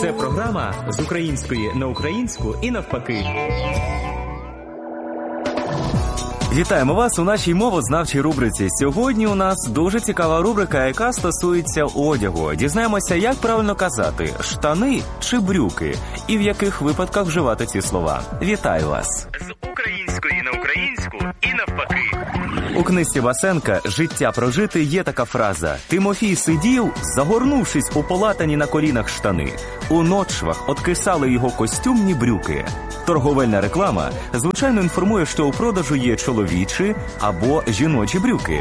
Це програма з української на українську і навпаки. Вітаємо вас у нашій мовознавчій рубриці. Сьогодні у нас дуже цікава рубрика, яка стосується одягу. Дізнаємося, як правильно казати – штани чи брюки, і в яких випадках вживати ці слова. Вітаю вас! З української на українську і навпаки. У книзі Васенка «Життя прожити» є така фраза: «Тимофій сидів, загорнувшись у полатані на колінах штани. У ночвах откисали його костюмні брюки». Торговельна реклама, звичайно, інформує, що у продажу є чоловічі або жіночі брюки.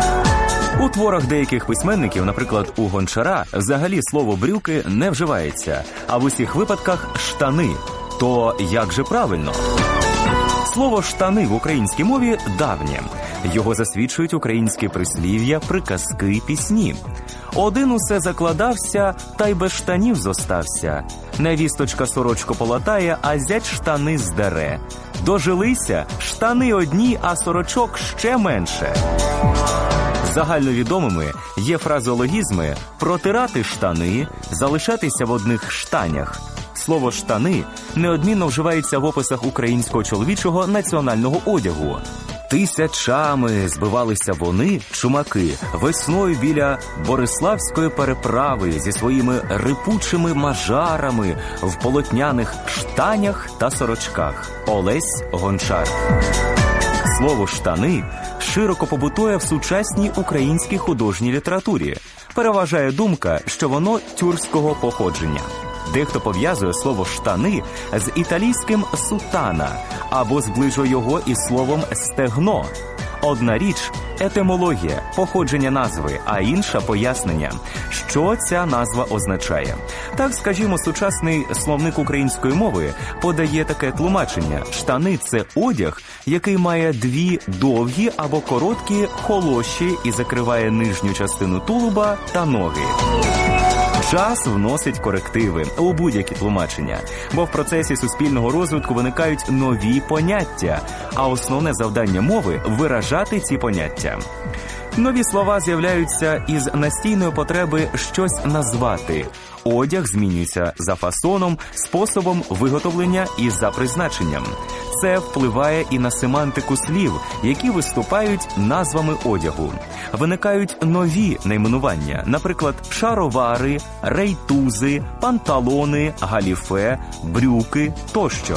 У творах деяких письменників, наприклад, у Гончара, взагалі слово «брюки» не вживається, а в усіх випадках «штани». То як же правильно? Слово «штани» в українській мові давнє. Його засвідчують українські прислів'я, приказки, пісні. Один усе закладався, та й без штанів зостався. Невісточка сорочку полатає, а зять штани здере. Дожилися, штани одні, а сорочок ще менше. Загальновідомими є фразеологізми «протирати штани», «залишатися в одних штанях». Слово «штани» неодмінно вживається в описах українського чоловічого національного одягу. Тисячами збивалися вони, чумаки, весною біля Бориславської переправи зі своїми рипучими мажарами в полотняних штанях та сорочках. Олесь Гончар. Слово «штани» широко побутує в сучасній українській художній літературі. Переважає думка, що воно тюркського походження. Дехто пов'язує слово «штани» з італійським «сутана» або зближує його із словом «стегно». Одна річ – етимологія, походження назви, а інша – пояснення, що ця назва означає. Так, скажімо, сучасний словник української мови подає таке тлумачення: штани – це одяг, який має дві довгі або короткі холоші і закриває нижню частину тулуба та ноги. Час вносить корективи у будь-які тлумачення, бо в процесі суспільного розвитку виникають нові поняття, а основне завдання мови – виражати ці поняття. Нові слова з'являються із настійної потреби щось назвати. Одяг змінюється за фасоном, способом виготовлення і за призначенням. Це впливає і на семантику слів, які виступають назвами одягу. Виникають нові найменування, наприклад, шаровари, рейтузи, панталони, галіфе, брюки тощо.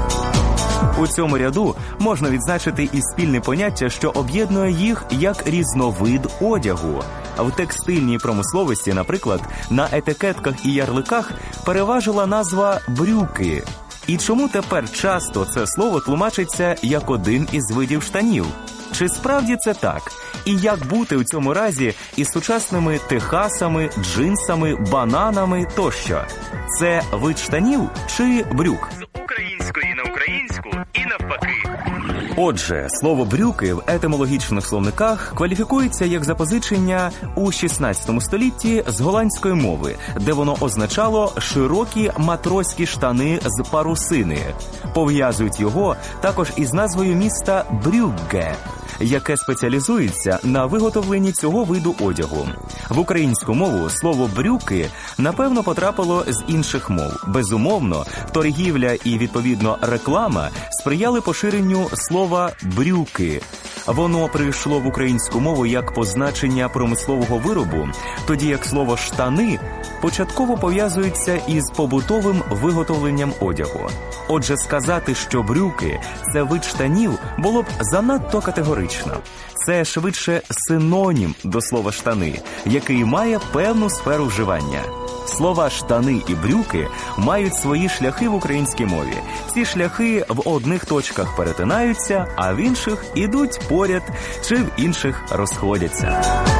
У цьому ряду можна відзначити і спільне поняття, що об'єднує їх як різновид одягу. В текстильній промисловості, наприклад, на етикетках і ярликах переважила назва «брюки». І чому тепер часто це слово тлумачиться як один із видів штанів? Чи справді це так? І як бути у цьому разі із сучасними техасами, джинсами, бананами тощо? Це вид штанів чи брюк? З української на українську і навпаки. Отже, слово «брюки» в етимологічних словниках кваліфікується як запозичення у 16 столітті з голландської мови, де воно означало широкі матроські штани з парусини. Пов'язують його також із назвою міста Брюгге, яке спеціалізується на виготовленні цього виду одягу. В українську мову слово «брюки» напевно потрапило з інших мов. Безумовно, торгівля і, відповідно, реклама сприяли поширенню слова «брюки». Воно прийшло в українську мову як позначення промислового виробу, тоді як слово «штани» початково пов'язується із побутовим виготовленням одягу. Отже, сказати, що брюки – це вид штанів, було б занадто категорично. Це швидше синонім до слова «штани», який має певну сферу вживання. Слова «штани» і «брюки» мають свої шляхи в українській мові. Ці шляхи в одних точках перетинаються, а в інших ідуть поряд, чи в інших розходяться.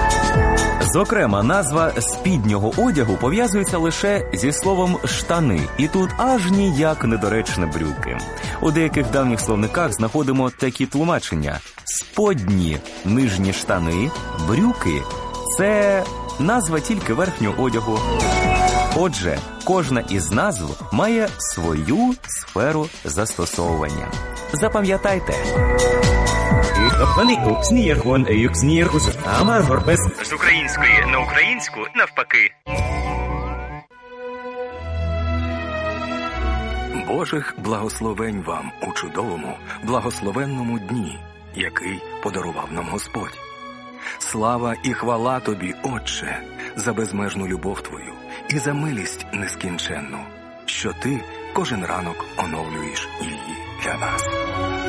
Зокрема, назва спіднього одягу пов'язується лише зі словом «штани», і тут аж ніяк недоречне брюки. У деяких давніх словниках знаходимо такі тлумачення: сподні, нижні штани, брюки – це назва тільки верхнього одягу. Отже, кожна із назв має свою сферу застосовування. Запам'ятайте. З української на українську навпаки. Божих благословень вам у чудовому, благословенному дні, який подарував нам Господь. Слава і хвала Тобі, Отче, за безмежну любов Твою і за милість нескінченну, що Ти кожен ранок оновлюєш її для нас.